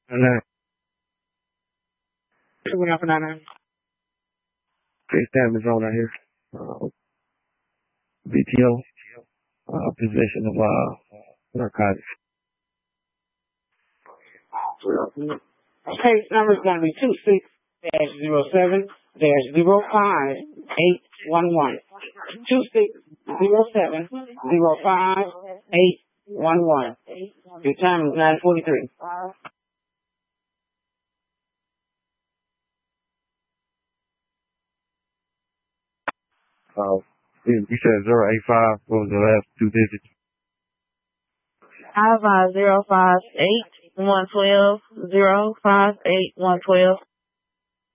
And then, What happened on that? Chris Tam is on out here. BTO, possession of, narcotics. Case number is going to be 26-07-05811. 26-07-05811. Your time is 9:43. You said 085. What was the last two digits? 058-112, 058-112.